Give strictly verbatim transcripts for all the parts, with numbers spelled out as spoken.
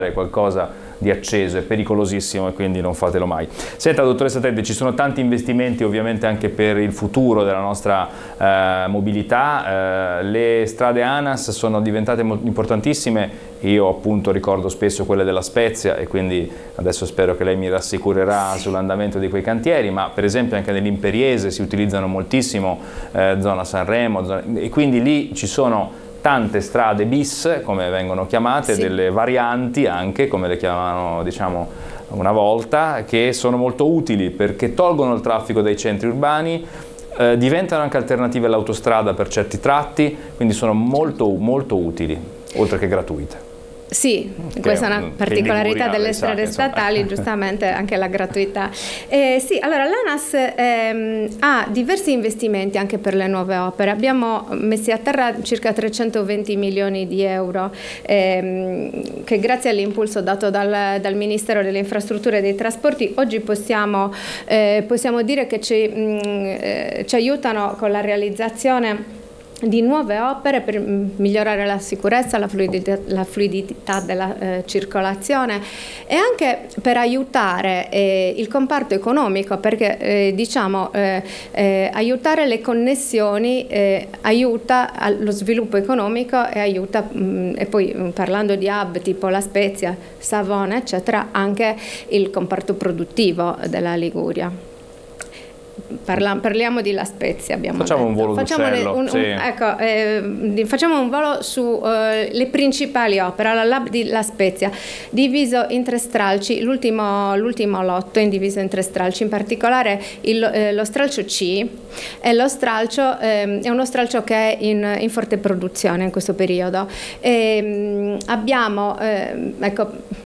qualcosa di acceso, è pericolosissimo e quindi non fatelo mai. Senta, dottoressa Teddi, ci sono tanti investimenti ovviamente anche per il futuro della nostra eh, mobilità, eh, le strade ANAS sono diventate importantissime, io appunto ricordo spesso quelle della Spezia e quindi adesso spero che lei mi rassicurerà sull'andamento di quei cantieri, ma per esempio anche nell'Imperiese si utilizzano moltissimo, eh, zona Sanremo, zona, e quindi lì ci sono tante strade bis, come vengono chiamate, sì, delle varianti anche, come le chiamavano diciamo una volta, che sono molto utili perché tolgono il traffico dai centri urbani, eh, diventano anche alternative all'autostrada per certi tratti, quindi sono molto, molto utili, oltre che gratuite. Sì, che questa è una particolarità delle strade statali, giustamente anche la gratuità. Eh, sì, allora l'ANAS ehm, ha diversi investimenti anche per le nuove opere. Abbiamo messi a terra circa trecentoventi milioni di euro ehm, che grazie all'impulso dato dal, dal Ministero delle Infrastrutture e dei Trasporti oggi possiamo, eh, possiamo dire che ci, mh, eh, ci aiutano con la realizzazione di nuove opere per migliorare la sicurezza, la fluidità, la fluidità della eh, circolazione e anche per aiutare eh, il comparto economico, perché eh, diciamo eh, eh, aiutare le connessioni eh, aiuta allo sviluppo economico e aiuta mh, e poi mh, parlando di hub tipo La Spezia, Savona eccetera, anche il comparto produttivo della Liguria. Parla, parliamo di La Spezia, abbiamo facciamo detto. un volo facciamo d'uccello un, un, sì. ecco, eh, facciamo un volo sulle eh, principali opere. Allora, l'hub di La Spezia diviso in tre stralci, l'ultimo, l'ultimo lotto è diviso in tre stralci, in particolare il, eh, lo stralcio C è, lo stralcio, eh, è uno stralcio che è in, in forte produzione in questo periodo. E, abbiamo eh, ecco,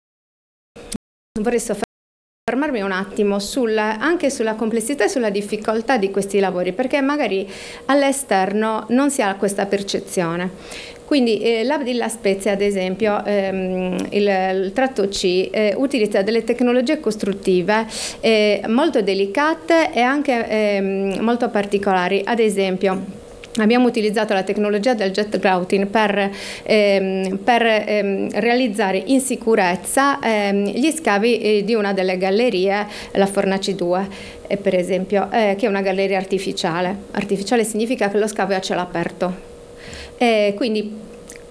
vorrei soffermarmi fermarmi un attimo sulla, anche sulla complessità e sulla difficoltà di questi lavori, perché magari all'esterno non si ha questa percezione. Quindi eh, l'hub di La Spezia, ad esempio, ehm, il, il tratto C, eh, utilizza delle tecnologie costruttive eh, molto delicate e anche ehm, molto particolari. Ad esempio, abbiamo utilizzato la tecnologia del jet grouting per, ehm, per ehm, realizzare in sicurezza ehm, gli scavi eh, di una delle gallerie, la Fornaci due, eh, per esempio, eh, che è una galleria artificiale. Artificiale significa che lo scavo è a cielo aperto. Eh, quindi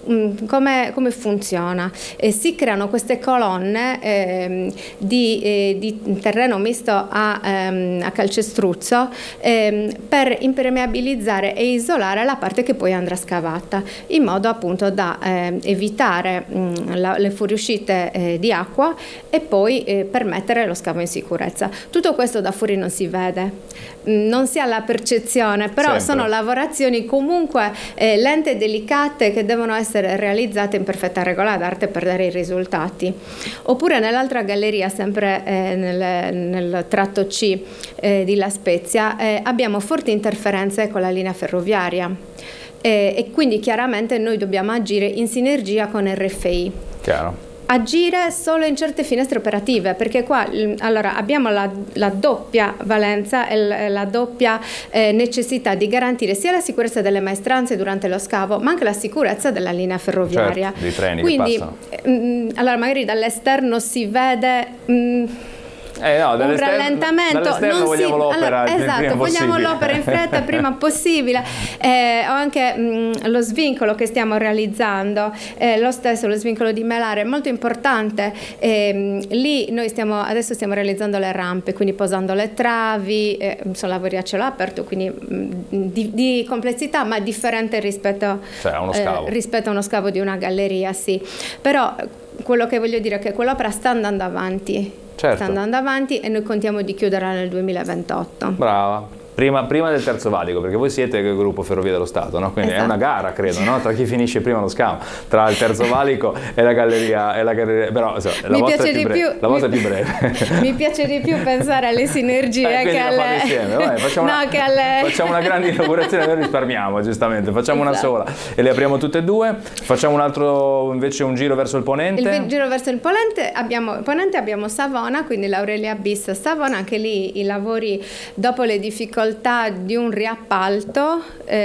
Come, come funziona? Eh, si creano queste colonne eh, di, eh, di terreno misto a, ehm, a calcestruzzo eh, per impermeabilizzare e isolare la parte che poi andrà scavata, in modo appunto da eh, evitare mh, la, le fuoriuscite eh, di acqua e poi eh, permettere lo scavo in sicurezza. Tutto questo da fuori non si vede, non si ha la percezione, però Sempre. sono lavorazioni comunque eh, lente e delicate che devono essere realizzate in perfetta regola d'arte per dare i risultati. Oppure nell'altra galleria, sempre eh, nel, nel tratto C eh, di La Spezia, eh, abbiamo forti interferenze con la linea ferroviaria eh, e quindi chiaramente noi dobbiamo agire in sinergia con R F I. Chiaro. Agire solo in certe finestre operative, perché qua allora abbiamo la, la doppia valenza e la doppia eh, necessità di garantire sia la sicurezza delle maestranze durante lo scavo, ma anche la sicurezza della linea ferroviaria. Certo, dei treni Quindi, che passano. Mh, allora magari dall'esterno si vede mh, Eh no, un rallentamento, dall'esterno non vogliamo si, l'opera allora, il esatto, prima vogliamo possibile. l'opera in fretta prima possibile, eh, o anche mh, lo svincolo che stiamo realizzando, eh, lo stesso, lo svincolo di Melare è molto importante, eh, lì noi stiamo adesso stiamo realizzando le rampe, quindi posando le travi, eh, sono lavori a cielo aperto, quindi mh, di, di complessità ma differente rispetto, cioè, a uno scavo. Eh, rispetto a uno scavo di una galleria, sì, però quello che voglio dire è che quell'opera sta andando avanti. Certo. Sta andando avanti e noi contiamo di chiuderla nel duemilaventotto. Brava. Prima, prima del terzo valico, perché voi siete il gruppo Ferrovie dello Stato, no? Quindi esatto. È una gara, credo, no? Tra chi finisce prima lo scavo, tra il terzo valico e la galleria, e la galleria però insomma, la mi vostra piace è più di breve, più, la vostra mi, è più breve. Mi piace di più pensare alle sinergie eh, che alle... insieme. Vai, facciamo, no, una, che alle... facciamo una grande inaugurazione, noi risparmiamo giustamente, facciamo esatto. una sola e le apriamo tutte e due, facciamo un altro invece un giro verso il ponente. Il giro verso il ponente abbiamo, ponente abbiamo Savona, quindi l'Aurelia Bis Savona, anche lì i lavori dopo le difficoltà di un riappalto,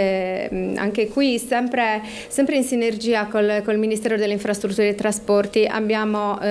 eh, anche qui sempre, sempre in sinergia col, col Ministero delle Infrastrutture e dei Trasporti abbiamo eh,